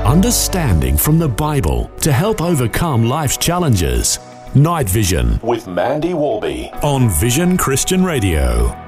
Understanding from the Bible to help overcome life's challenges. Night Vision with Mandy Warby on Vision Christian Radio.